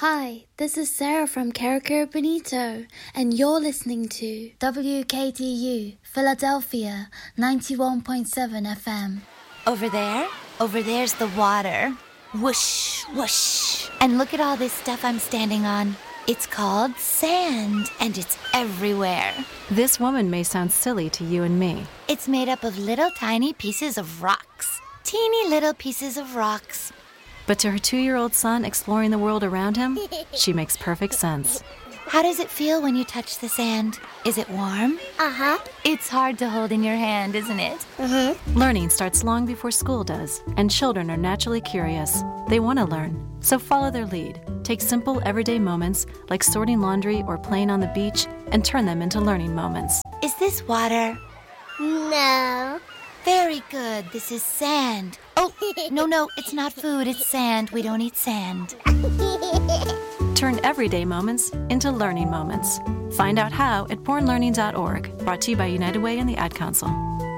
Hi, this is Sarah from Caracara Bonito, and you're listening to WKTU, Philadelphia, 91.7 FM. Over there's the water. Whoosh, whoosh. And look at all this stuff I'm standing on. It's called sand, and it's everywhere. This woman may sound silly to you and me. It's made up of little tiny pieces of rocks. Teeny little pieces of rocks. But to her 2-year-old son exploring the world around him, she makes perfect sense. How does it feel when you touch the sand? Is it warm? Uh-huh. It's hard to hold in your hand, isn't it? Mm-hmm. Learning starts long before school does, and children are naturally curious. They want to learn, so follow their lead. Take simple, everyday moments like sorting laundry or playing on the beach and turn them into learning moments. Is this water? No. Very good. This is sand. Oh, no, it's not food. It's sand. We don't eat sand. Turn everyday moments into learning moments. Find out how at bornlearning.org, brought to you by United Way and the Ad Council.